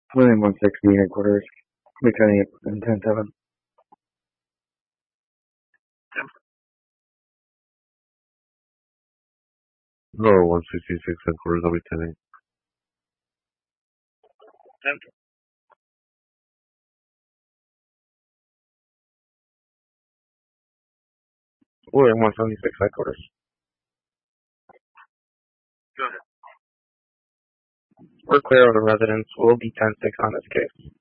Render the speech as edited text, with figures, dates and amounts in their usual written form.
William 160 headquarters, Lieutenant and 10-7. Lower 166 headquarters, I'll be 10-8. William 176 headquarters. Go ahead. We're clear of the residence. We'll be 10-6 on this case.